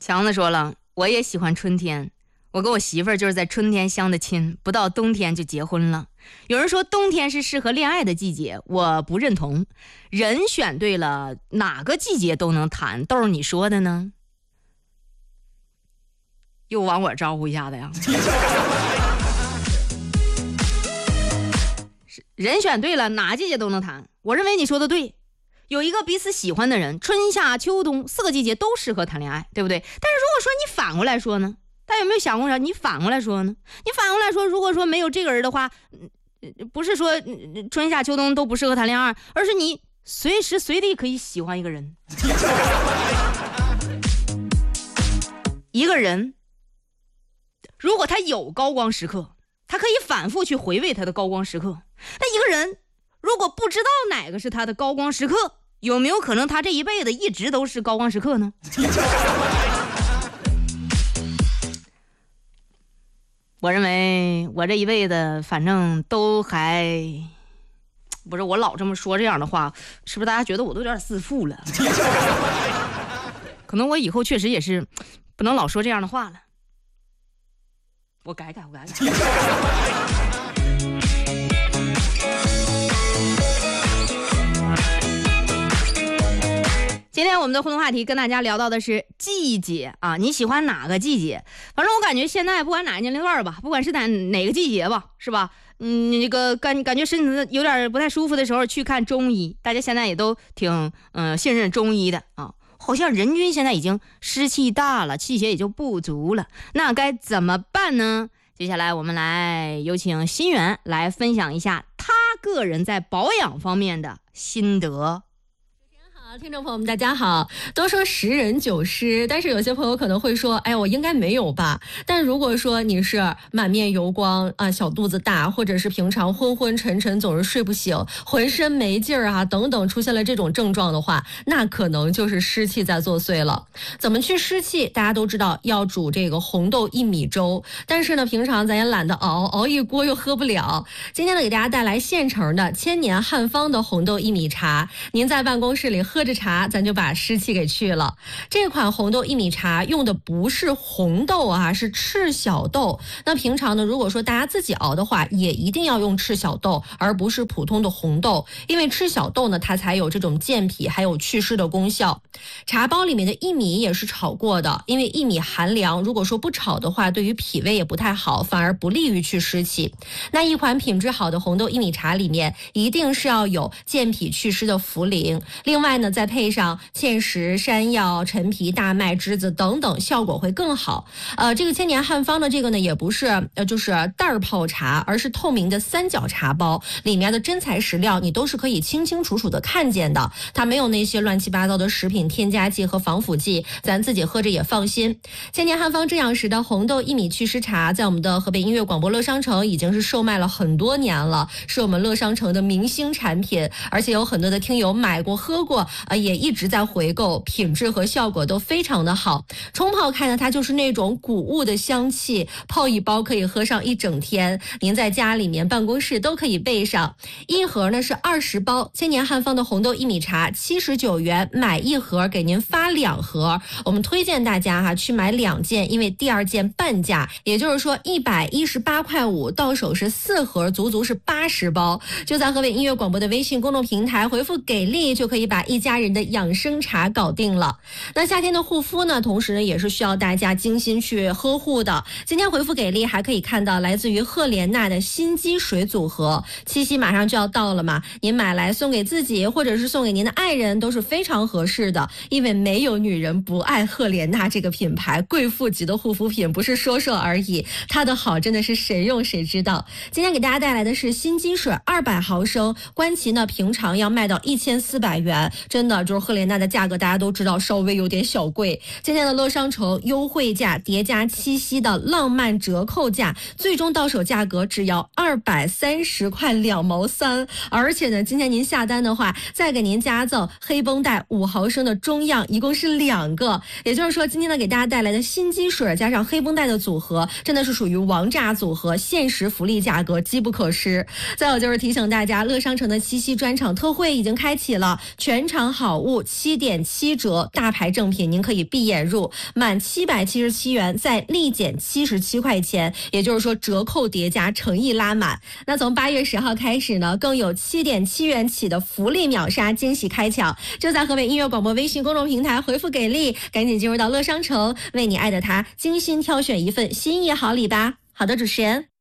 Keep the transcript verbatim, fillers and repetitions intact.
强子说了，我也喜欢春天，我跟我媳妇儿就是在春天相的亲，不到冬天就结婚了。有人说冬天是适合恋爱的季节，我不认同。人选对了，哪个季节都能谈。豆儿你说的呢？又往我招呼一下子呀？人选对了，哪季节都能谈。我认为你说的对。有一个彼此喜欢的人，春夏秋冬四个季节都适合谈恋爱，对不对？但是如果说你反过来说呢，大家有没有想过啥？你反过来说呢？你反过来说，如果说没有这个人的话，不是说春夏秋冬都不适合谈恋爱，而是你随时随地可以喜欢一个人。一个人如果他有高光时刻，他可以反复去回味他的高光时刻。那一个人如果不知道哪个是他的高光时刻，有没有可能他这一辈子一直都是高光时刻呢？我认为我这一辈子反正都还不是，我老这么说这样的话，是不是大家觉得我都有点自负了？可能我以后确实也是不能老说这样的话了。我改改，我改改。今天我们的互动话题跟大家聊到的是季节啊，你喜欢哪个季节？反正我感觉现在不管哪个年龄段吧，不管是在哪个季节吧，是吧？嗯，那个感感觉身体有点不太舒服的时候去看中医，大家现在也都挺嗯、呃、信任中医的啊。好像人均现在已经湿气大了，气血也就不足了，那该怎么办呢？接下来我们来有请新源来分享一下他个人在保养方面的心得。 听众朋友们大家好，都说十人九湿，但是有些朋友可能会说，哎，我应该没有吧。但如果说你是满面油光啊，小肚子大，或者是平常昏昏沉沉总是睡不醒，浑身没劲儿啊等等，出现了这种症状的话，那可能就是湿气在作祟了。怎么去湿气？大家都知道要煮这个红豆薏米粥，但是呢平常咱也懒得熬，熬一锅又喝不了。今天呢给大家带来现成的千年汉方的红豆薏米茶，您在办公室里喝喝着茶，咱就把湿气给去了。这款红豆薏米茶用的不是红豆啊，是赤小豆。那平常呢，如果说大家自己熬的话，也一定要用赤小豆，而不是普通的红豆，因为赤小豆呢，它才有这种健脾还有祛湿的功效。茶包里面的薏米也是炒过的，因为薏米寒凉，如果说不炒的话，对于脾胃也不太好，反而不利于去湿气。那一款品质好的红豆薏米茶里面，一定是要有健脾祛湿的茯苓，另外呢再配上芡实、山药、陈皮、大麦、栀子等等，效果会更好。呃，这个千年汉方的这个呢，也不是呃就是袋儿泡茶，而是透明的三角茶包，里面的真材实料你都是可以清清楚楚的看见的，它没有那些乱七八糟的食品添加剂和防腐剂，咱自己喝着也放心。千年汉方制养时的红豆薏米祛湿茶，在我们的河北音乐广播乐商城已经是售卖了很多年了，是我们乐商城的明星产品，而且有很多的听友买过喝过，呃，也一直在回购，品质和效果都非常的好。冲泡开呢，它就是那种谷物的香气，泡一包可以喝上一整天，您在家里面、办公室都可以备上。一盒呢是二十包，千年汉方的红豆薏米茶七十九元，买一盒给您发两盒。我们推荐大家哈去买两件，因为第二件半价，也就是说一百一十八块五，到手是四盒，足足是八十包。就在河北音乐广播的微信公众平台回复给力，就可以把一家人的养生茶搞定了。那夏天的护肤呢，同时呢也是需要大家精心去呵护的。今天回复给力还可以看到来自于赫莲娜的心肌水组合，七夕马上就要到了嘛，您买来送给自己或者是送给您的爱人都是非常合适的，因为没有女人不爱赫莲娜这个品牌，贵妇级的护肤品不是说说而已，它的好真的是谁用谁知道。今天给大家带来的是心肌水二百毫升，关其呢平常要卖到一千四百元，真的就是赫莲娜的价格大家都知道稍微有点小贵。今天的乐商城优惠价叠加七夕的浪漫折扣价，最终到手价格只要二百三十块两毛三，而且呢今天您下单的话再给您加赠黑绷带五毫升的中样，一共是两个。也就是说今天呢给大家带来的心肌水加上黑绷带的组合真的是属于王炸组合，限时福利价格，机不可失。再有就是提醒大家，乐商城的七夕专场特惠已经开启了，全场款好物七点七折，大牌正品您可以闭眼入，满七百七十七元再立减七十七块钱，也就是说折扣叠加，诚意拉满。那从八月十号开始呢，更有七点七元起的福利秒杀惊喜开抢，就在河北音乐广播微信公众平台回复给力，赶紧进入到乐商城，为你爱的他精心挑选一份心意好礼吧。好的，主持人。